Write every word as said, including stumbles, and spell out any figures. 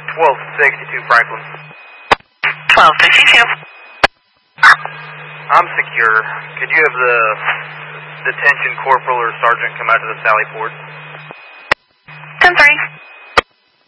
twelve sixty-two Franklin. twelve sixty-two. I'm secure. Could you have the detention corporal or sergeant come out to the Sally Port? ten three.